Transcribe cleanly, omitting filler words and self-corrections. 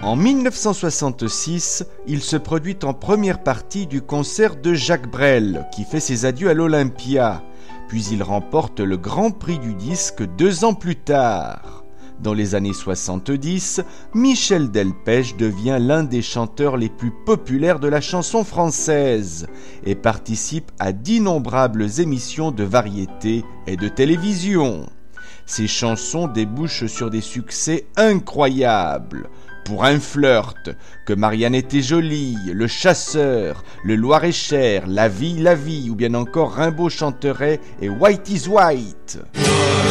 En 1966, il se produit en première partie du concert de Jacques Brel, qui fait ses adieux à l'Olympia, puis il remporte le Grand Prix du disque 2 ans plus tard. Dans les années 70, Michel Delpech devient l'un des chanteurs les plus populaires de la chanson française et participe à d'innombrables émissions de variété et de télévision. Ses chansons débouchent sur des succès incroyables. Pour un flirt, Que Marianne était jolie, Le chasseur, Le Loir-et-Cher, La vie, ou bien encore Rimbaud chanterait et White is White.